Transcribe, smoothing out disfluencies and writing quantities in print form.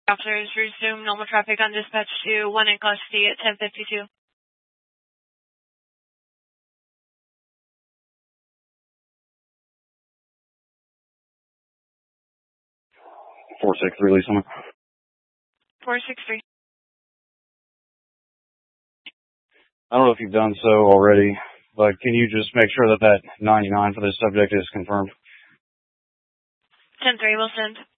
Officers resume normal traffic on dispatch to 1 in custody at 10:52. 4-6, release on it. 463. I don't know if you've done so already, but can you just make sure that 99 for this subject is confirmed? 10-3 will send.